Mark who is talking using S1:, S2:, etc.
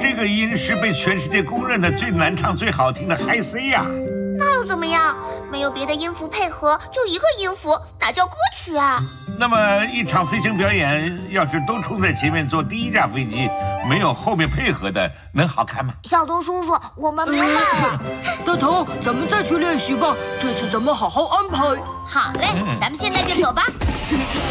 S1: 这个音是被全世界公认的最难唱、最好听的 High C 呀。
S2: 那又怎么样？没有别的音符配合，就一个音符，哪叫歌曲啊？
S1: 那么一场飞行表演，要是都冲在前面坐第一架飞机，没有后面配合的，能好看吗？
S3: 小头叔叔，我们明白了。
S4: 大头，咱们再去练习吧，这次咱们好好安排。
S5: 好嘞，咱们现在就走吧。